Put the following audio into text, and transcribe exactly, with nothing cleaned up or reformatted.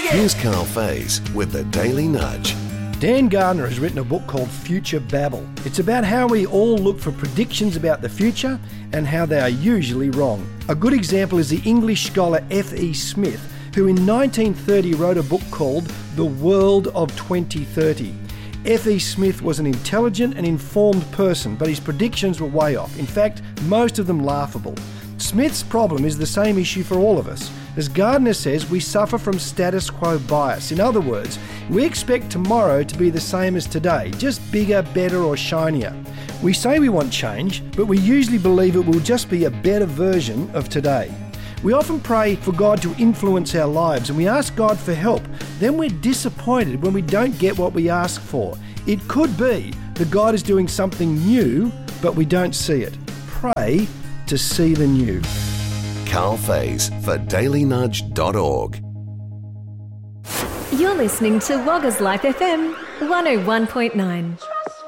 Here's Carl Faze with the Daily Nudge. Dan Gardner has written a book called Future Babble. It's about how we all look for predictions about the future and how they are usually wrong. A good example is the English scholar F E Smith, who in nineteen thirty wrote a book called The World of twenty thirty. F E Smith was an intelligent and informed person, but his predictions were way off. In fact, most of them laughable. Smith's problem is the same issue for all of us. As Gardner says, we suffer from status quo bias. In other words, we expect tomorrow to be the same as today, just bigger, better or shinier. We say we want change, but we usually believe it will just be a better version of today. We often pray for God to influence our lives and we ask God for help. Then we're disappointed when we don't get what we ask for. It could be that God is doing something new, but we don't see it. Pray to see the new. Carl Faze for daily nudge dot org. You're listening to Wagga's Life F M one oh one point nine.